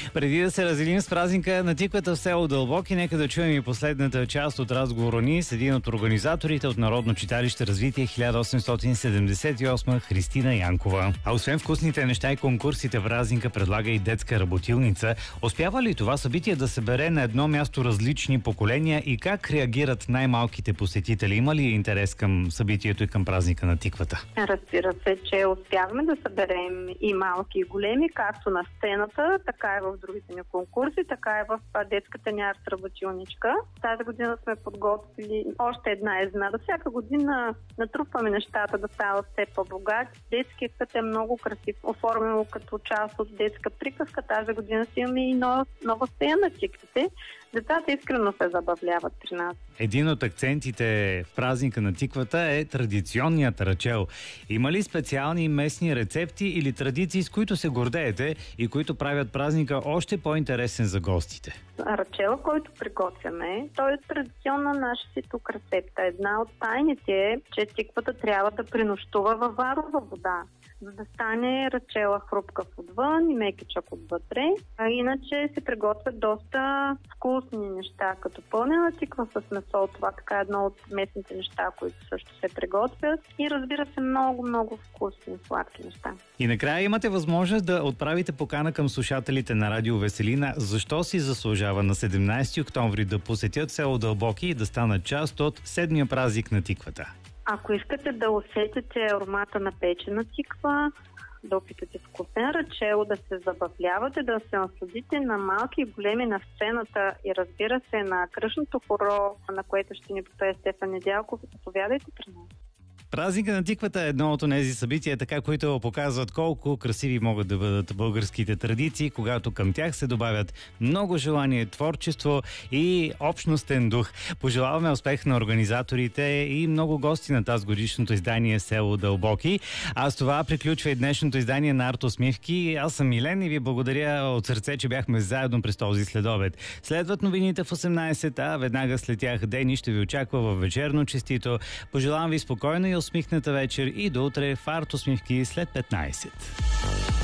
Преди да се разделим с празника на тиквата в село Дълбоки, нека да чуем и последната част от разговора ни с един от организаторите от Народно читалище Развитие 1878 Христина Янкова. А освен вкусните неща и конкурсите, празника предлага и детска работилница. Успява ли това събитие да събере на едно място различни поколения и как реагират най-малките посетители? Има ли интерес към събитието и към празника на тиквата? Разбира се, че успяваме да съберем и малки и големи, както на сцената, така и в другите ни конкурси, така и в детската ни арт-работилничка. Тази година сме подготвили още една изненада. Всяка година натрупваме нещата да стават все по-богати. Детският път е много красив, оформено като част от детска приказка. Тази година си имаме и нова сцена на тиквите. Децата искрено се забавляват при нас. Един от акцентите в празника на тиквата е традиционният рачел. Има ли специални местни рецепти или традиции, с които се гордеете и които правят празника още по-интересен за гостите? Рачела, който приготвяме, той е традиционна наша си тук рецепта. Една от тайните е, че тиквата трябва да пренощува във варова вода, за да стане рачела хрупкав отвън и мекичък отвътре. А иначе се приготвят доста вкусни неща, като пълнена тиква с месо. Това така е едно от местните неща, които също се приготвят. И разбира се, много вкусни сладки неща. И накрая имате възможност да отправите покана към слушателите на Радио Веселина. Защо си заслужава на 17 октомври да посетят село Дълбоки и да станат част от 7-я празник на тиквата? Ако искате да усетите аромата на печена тиква, да опитате вкусен рачел, да се забавлявате, да се насладите на малки и големи на сцената и разбира се на кръшното хоро, на което ще ни попее Стефан Недялков, заповядайте при нас. Празника на тиквата е едно от тези събития, така, които показват колко красиви могат да бъдат българските традиции, когато към тях се добавят много желание, творчество и общностен дух. Пожелаваме успех на организаторите и много гости на тази годишното издание село Дълбоки. А с това приключва и днешното издание на Арт-усмивки. Аз съм Милен и ви благодаря от сърце, че бяхме заедно през този следобед. Следват новините в 18, а веднага след тях Дени ще ви очаква във вечерно честито. Пожелавам ви спокойно и усмихната вечер и до утре в Арт-усмивки след 15.